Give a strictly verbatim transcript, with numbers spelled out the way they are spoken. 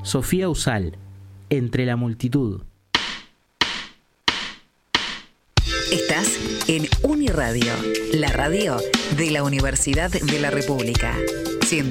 Sofía Usal, Entre la multitud. Estás en Uniradio, la radio de la Universidad de la República.